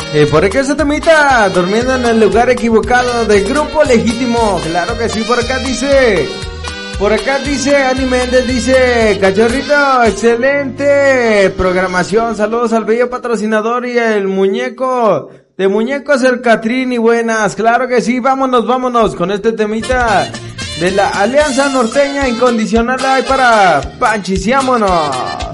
Por acá ese temita, durmiendo en el lugar equivocado de Grupo Legítimo. Claro que sí, por acá dice Ani Méndez, dice, cachorrito, excelente programación, saludos al bello patrocinador y el muñeco, de muñecos el Catrín y buenas, claro que sí, vámonos con este temita de la Alianza Norteña Incondicional ahí para Panchis, vámonos.